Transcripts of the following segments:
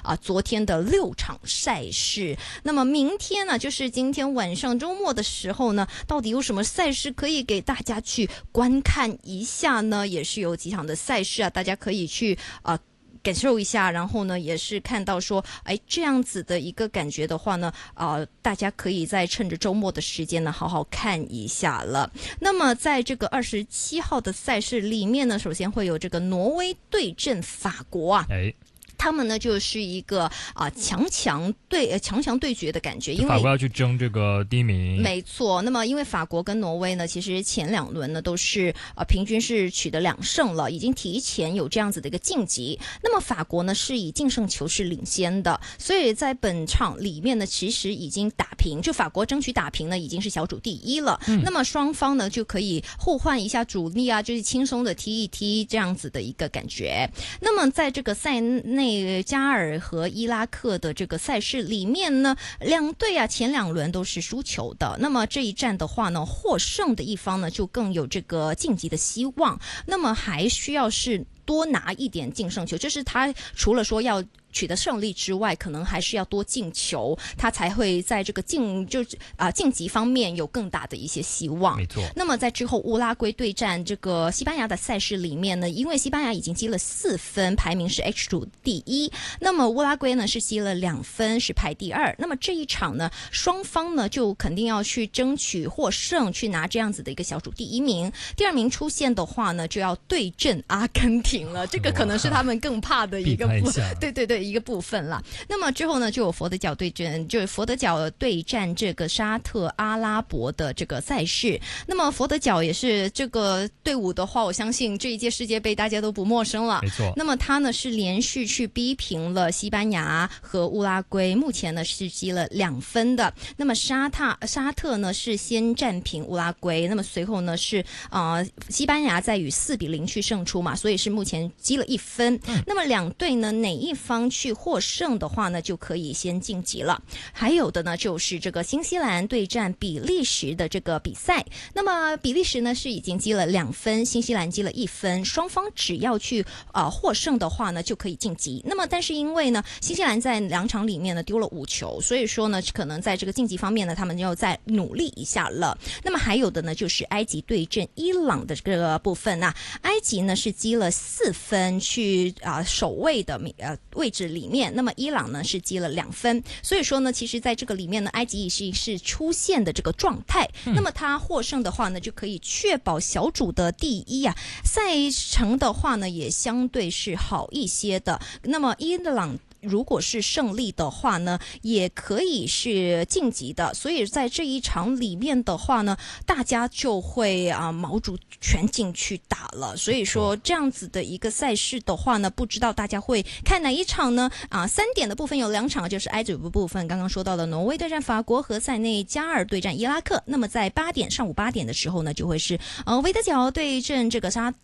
昨天的6场赛事。那么明天呢，就是今天晚上周末的时候呢，到底有什么赛事可以给大家去观看一下呢？也是有几场的赛事大家可以去感受一下，然后呢，也是看到说，这样子的一个感觉的话呢，大家可以在趁着周末的时间呢，好好看一下了。那么在这个27号的赛事里面呢，首先会有这个挪威对阵法国他们呢就是一个强强对决的感觉，因为法国要去争这个第一名。 没错，那么因为法国跟挪威呢，其实前2轮呢都是平均是取得2胜了，已经提前有这样子的一个晋级。那么法国呢是以净胜球是领先的，所以在本场里面呢，其实已经打平，就法国争取打平呢已经是小组第1了。那么双方呢就可以互换一下主力就是轻松的踢一踢这样子的一个感觉。那么在这个赛内加尔和伊拉克的这个赛事里面呢，两队前2轮都是输球的。那么这一战的话呢，获胜的一方呢就更有这个晋级的希望。那么还需要是多拿一点净胜球，就是他除了说要取得胜利之外，可能还是要多进球，他才会在这个晋级方面有更大的一些希望。 没错。 那么在之后乌拉圭对战这个西班牙的赛事里面呢，因为西班牙已经积了4分，排名是 H 组第1，那么乌拉圭呢是积了2分，是排第2。那么这一场呢，双方呢就肯定要去争取获胜，去拿这样子的一个小组第1名。第2名出现的话呢，就要对阵阿根廷了，这个可能是他们更怕的一个对一个部分啦。那么之后呢，就有佛得角对战这个沙特阿拉伯的这个赛事。那么佛得角也是这个队伍的话，我相信这一届世界杯大家都不陌生了。 没错。 那么他呢是连续去逼平了西班牙和乌拉圭，目前呢是积了2分的。那么沙特呢是先战平乌拉圭，那么随后呢是西班牙在与4-0去胜出嘛，所以是目前积了1分。那么两队呢哪一方去获胜的话呢，就可以先晋级了。还有的呢就是这个新西兰对战比利时的这个比赛。那么比利时呢是已经积了2分，新西兰积了1分，双方只要去获胜的话呢就可以晋级。那么但是因为呢新西兰在2场里面呢丢了5球，所以说呢可能在这个晋级方面呢他们要再努力一下了。那么还有的呢就是埃及对阵伊朗的这个部分埃及呢是积了4分去首位的位置里面，那么伊朗呢是积了2分，所以说呢其实在这个里面呢埃及是出现的这个状态。那么他获胜的话呢就可以确保小组的第1赛程的话呢也相对是好一些的。那么伊朗如果是胜利的话呢，也可以是晋级的。所以在这一场里面的话呢，大家就会卯足全劲去打了。所以说这样子的一个赛事的话呢，不知道大家会看哪一场呢？3点的部分有2场，就是 I 组部分刚刚说到的挪威对战法国和塞内加尔对战伊拉克。那么在上午8点的时候呢，就会是维德角对阵这个沙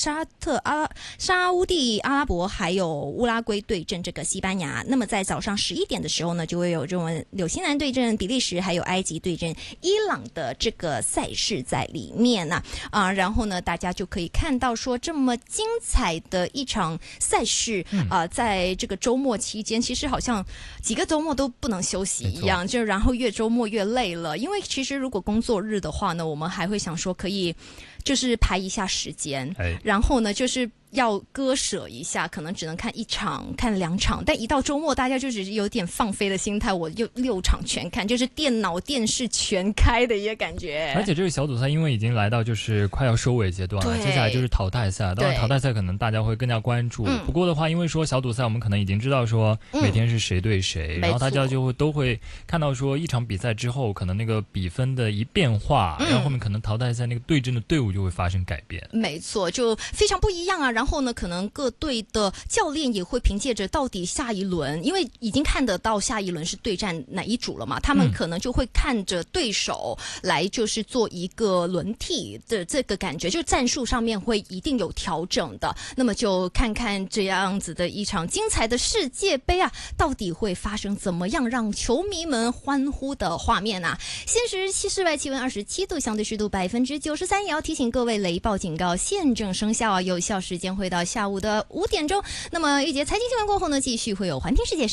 乌地阿拉伯，还有乌拉圭对阵这个西班牙。那么在早上11点的时候呢，就会有这种纽西兰对阵比利时，还有埃及对阵伊朗的这个赛事在里面然后呢大家就可以看到说这么精彩的一场赛事在这个周末期间，其实好像几个周末都不能休息一样，就然后越周末越累了。因为其实如果工作日的话呢，我们还会想说可以就是排一下时间，然后呢就是要割舍一下，可能只能看1场看2场，但一到周末大家就只是有点放飞的心态，我就6场全看，就是电脑电视全开的一个感觉。 而且这个小组赛因为已经来到就是快要收尾阶段了，接下来就是淘汰赛。当然淘汰赛可能大家会更加关注，不过的话因为说小组赛我们可能已经知道说每天是谁对谁，然后大家就都会看到说一场比赛之后可能那个比分的一变化，然后后面可能淘汰赛那个对阵的队伍就会发生改变。 没错，就非常不一样然后呢可能各队的教练也会凭借着到底下一轮，因为已经看得到下一轮是对战哪一组了嘛，他们可能就会看着对手来就是做一个轮替的这个感觉，就战术上面会一定有调整的。那么就看看这样子的一场精彩的世界杯到底会发生怎么样让球迷们欢呼的画面现时室外气温27度，相对湿度93%，也要提醒各位雷暴警告现正生效有效时间会到下午的5点钟。那么一节财经新闻过后呢，继续会有环听世界